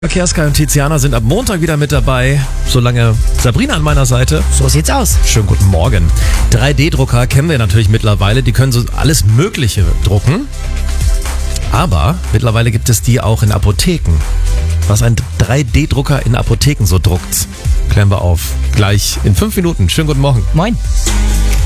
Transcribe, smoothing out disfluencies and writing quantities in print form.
Verkehrskei und Tiziana sind ab Montag wieder mit dabei. Solange Sabrina an meiner Seite. So sieht's aus. Schönen guten Morgen. 3D-Drucker kennen wir natürlich mittlerweile. Die können so alles Mögliche drucken. Aber mittlerweile gibt es die auch in Apotheken. Was ein 3D-Drucker in Apotheken so druckt, klären wir auf. Gleich in 5 Minuten. Schönen guten Morgen. Moin.